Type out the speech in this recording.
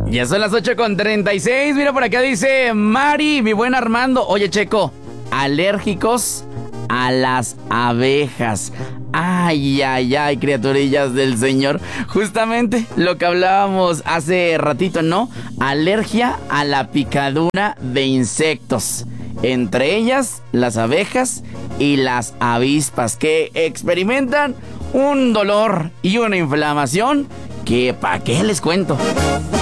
Ya son las 8:36. Mira, por acá dice Mari, mi buen Armando. Oye, Checo, alérgicos a las abejas. Ay, ay, ay, criaturillas del Señor. Justamente lo que hablábamos hace ratito, ¿no? Alergia a la picadura de insectos. Entre ellas, las abejas y las avispas, que experimentan un dolor y una inflamación que, ¿para qué les cuento?